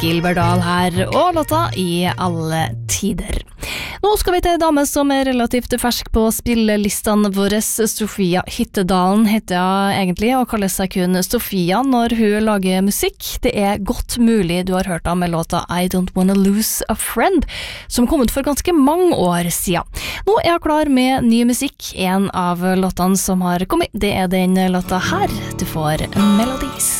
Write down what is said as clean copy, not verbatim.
Gilbert Dahl her, og låta I alle tider. Nå skal vi til en dame som relativt fersk på spillelistene våre. Sofia Hyttedalen heter hun egentlig, og kaller seg kun Sofia når hun lager musikk. Det godt mulig du har hørt av med låta I Don't Wanna Lose a Friend, som kom ut for ganske mange år siden. Nå hun klar med ny musikk. En av låtene som har kommet, det den låta her. Du får Melodies.